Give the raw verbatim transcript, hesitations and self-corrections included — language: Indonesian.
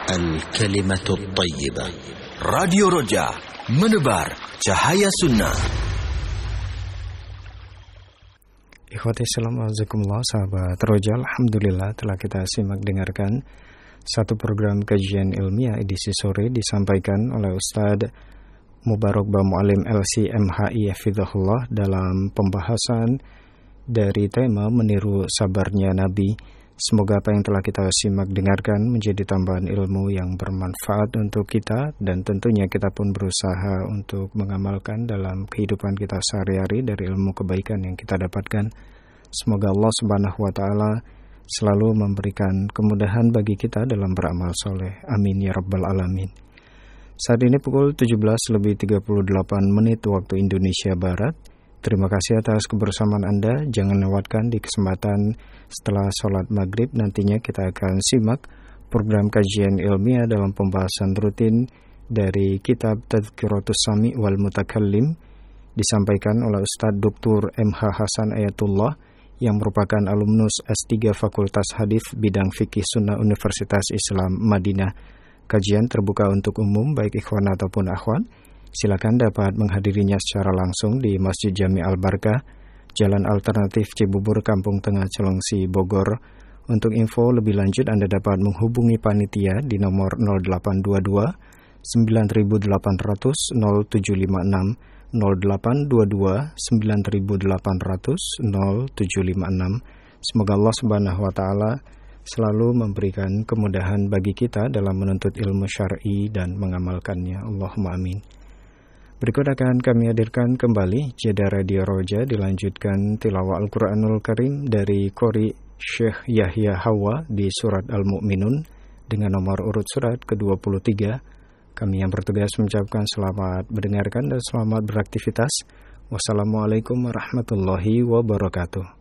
الكلمة الطيبة. راديو Roja, menebar cahaya sunnah. Ikhwati salam azakumullah, sahabat Roja, alhamdulillah telah kita simak dengarkan satu program kajian ilmiah edisi sore disampaikan oleh Ustadz Mubarak Ba Mu'alim L C M H I Hafizahullah dalam pembahasan dari tema meniru sabarnya Nabi. Semoga apa yang telah kita simak dengarkan menjadi tambahan ilmu yang bermanfaat untuk kita, dan tentunya kita pun berusaha untuk mengamalkan dalam kehidupan kita sehari-hari dari ilmu kebaikan yang kita dapatkan. Semoga Allah Subhanahu wa Ta'ala selalu memberikan kemudahan bagi kita dalam beramal soleh. Amin ya rabbal alamin. Saat ini pukul tujuh belas lebih tiga puluh delapan menit waktu Indonesia Barat. Terima kasih atas kebersamaan Anda. Jangan lewatkan di kesempatan setelah sholat maghrib nantinya kita akan simak program kajian ilmiah dalam pembahasan rutin dari kitab Tadhkiratus Sami wal Mutakallim disampaikan oleh Ustadz Doktor M H Hasan Ayatullah yang merupakan alumnus S tiga Fakultas Hadits bidang Fikih Sunnah Universitas Islam Madinah. Kajian terbuka untuk umum baik ikhwan ataupun akhwat. Silakan dapat menghadirinya secara langsung di Masjid Jami Al-Barkah, Jalan Alternatif Cibubur, Kampung Tengah, Cilengsi, Bogor. Untuk info lebih lanjut Anda dapat menghubungi panitia di nomor nol delapan dua dua sembilan delapan nol nol nol tujuh lima enam, nol delapan dua dua sembilan delapan nol nol nol tujuh lima enam. Semoga Allah Subhanahu wa Ta'ala selalu memberikan kemudahan bagi kita dalam menuntut ilmu syar'i dan mengamalkannya. Allahumma amin. Berikut akan kami hadirkan kembali jeda Radio Roja, dilanjutkan tilawah Al-Quranul Karim dari Qori Syekh Yahya Hawa di surat Al-Mu'minun dengan nomor urut surat ke dua puluh tiga. Kami yang bertugas mengucapkan selamat mendengarkan dan selamat beraktivitas. Wassalamualaikum warahmatullahi wabarakatuh.